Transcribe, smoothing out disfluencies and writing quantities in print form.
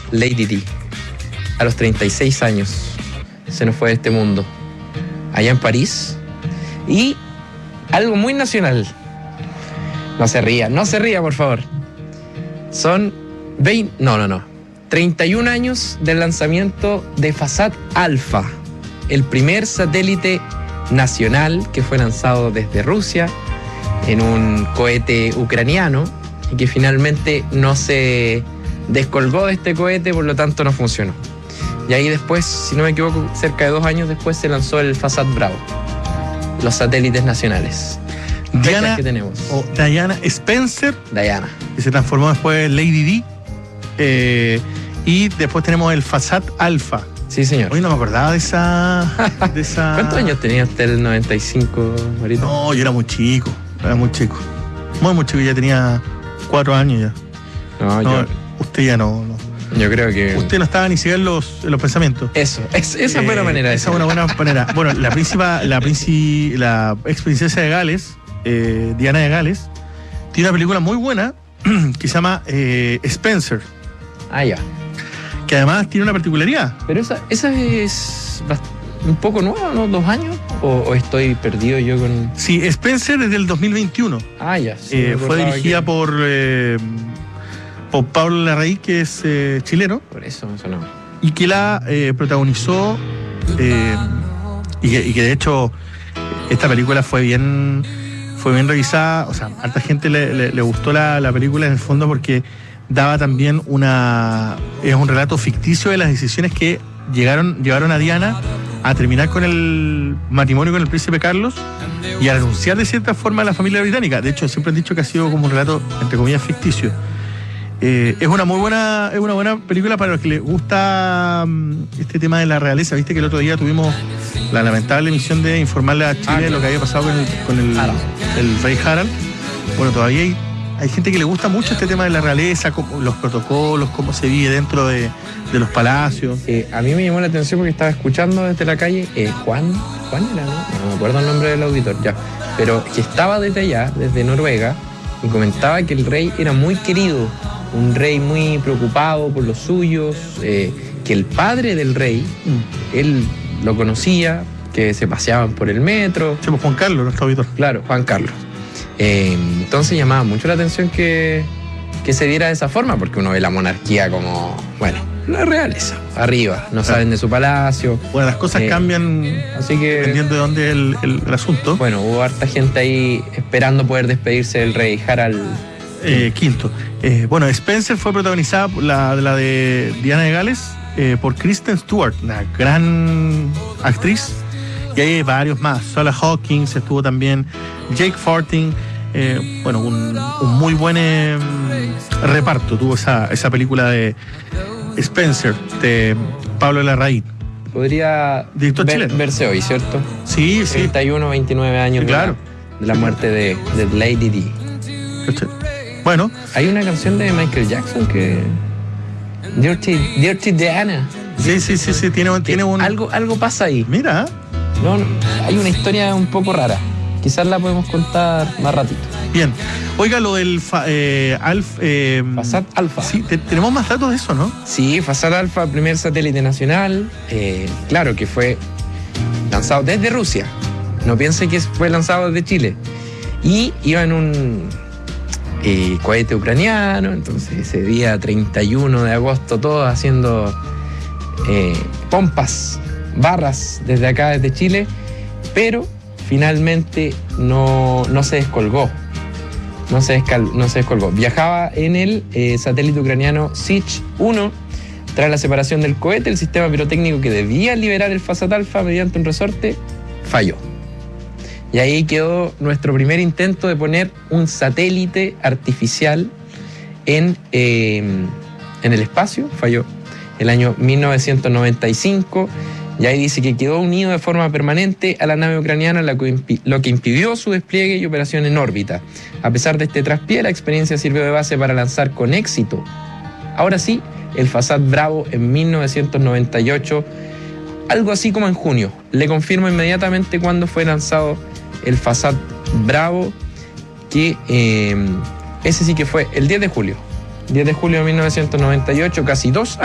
Lady Di. A los 36 años se nos fue de este mundo, allá en París. Y algo muy nacional. No se ría, por favor. Son 31 años del lanzamiento de Fasat Alfa, el primer satélite nacional que fue lanzado desde Rusia en un cohete ucraniano y que finalmente no se descolgó de este cohete, por lo tanto no funcionó. Y ahí después, si no me equivoco, cerca de 2 años después se lanzó el Fasat Bravo, los satélites nacionales. Diana, que tenemos. O Diana Spencer, Diana, que se transformó después en Lady Di. Y después tenemos el Fasat Alfa. Sí, señor. Hoy no me acordaba de esa... ¿Cuántos años tenía usted el 95, Marito? No, yo era muy chico. Muy chico, ya tenía 4 años ya. No, usted ya no. Yo creo que... Usted no estaba ni siquiera en los pensamientos. Esa es buena manera de Esa es una buena manera. Bueno, la ex princesa de Gales, Diana de Gales, tiene una película muy buena que se llama Spencer. Ah, ya. Que además tiene una particularidad. Pero esa es un poco nueva, ¿no? 2 años. ¿O estoy perdido yo con...? Sí, Spencer es del 2021. Ah, ya. Sí, fue dirigida por Pablo Larraín, que es chileno. Por eso me sonó. Y que la protagonizó y que de hecho esta película fue bien revisada. O sea, a harta gente le gustó la película en el fondo porque daba también es un relato ficticio de las decisiones que llevaron a Diana a terminar con el matrimonio con el príncipe Carlos y a renunciar de cierta forma a la familia británica. De hecho, siempre han dicho que ha sido como un relato, entre comillas, ficticio. Es una buena película para los que les gusta este tema de la realeza. Viste que el otro día tuvimos la lamentable misión de informarle a Chile de lo que había pasado con el rey Harald. Bueno, todavía hay gente que le gusta mucho este tema de la realeza, los protocolos, cómo se vive dentro de los palacios. A mí me llamó la atención porque estaba escuchando desde la calle Juan era, ¿no? No me acuerdo el nombre del auditor, ya. Pero que estaba desde allá, desde Noruega, y comentaba que el rey era muy querido, un rey muy preocupado por los suyos, que el padre del rey, él lo conocía, que se paseaban por el metro. Sí, pues Juan Carlos, nuestro auditor. Claro, Juan Carlos. Entonces llamaba mucho la atención que se diera de esa forma, porque uno ve la monarquía como, bueno, la realeza, arriba, no saben de su palacio. Bueno, las cosas cambian, así que, dependiendo de dónde es el asunto. Bueno, hubo harta gente ahí esperando poder despedirse del rey Harald V. Bueno, Spencer fue protagonizada, la de Diana de Gales, por Kristen Stewart, una gran actriz. Y hay varios más. Sola Hawkins estuvo también, Jake Fortin. Bueno, un muy buen reparto tuvo esa película de Spencer, de Pablo Larraín. Podría verse hoy, ¿cierto? Sí, sí. 31, 29 años, sí, claro, de la muerte de Lady Di. Bueno. Hay una canción de Michael Jackson que... Dirty Diana. Sí. Tiene un... Algo pasa ahí. Mira. No, hay una historia un poco rara. Quizás la podemos contar más ratito. Bien. Oiga, lo del Fasat Alfa. Sí, tenemos más datos de eso, ¿no? Sí, Fasat Alfa, primer satélite nacional. Claro que fue lanzado desde Rusia. No piense que fue lanzado desde Chile. Y iba en un cohete ucraniano. Entonces ese día 31 de agosto todos haciendo pompas, barras desde acá, desde Chile. Pero finalmente no se descolgó. No se descolgó. Viajaba en el satélite ucraniano Sich-1. Tras la separación del cohete, el sistema pirotécnico que debía liberar el Fasat Alfa mediante un resorte falló. Y ahí quedó nuestro primer intento de poner un satélite artificial en el espacio. Falló el año 1995. Y ahí dice que quedó unido de forma permanente a la nave ucraniana, lo que impidió su despliegue y operación en órbita. A pesar de este traspié, la experiencia sirvió de base para lanzar con éxito, ahora sí, el Fasat Bravo en 1998, algo así como en junio. Le confirmo inmediatamente cuándo fue lanzado el Fasat Bravo, que ese sí que fue el 10 de julio. 10 de julio de 1998, casi 2 años.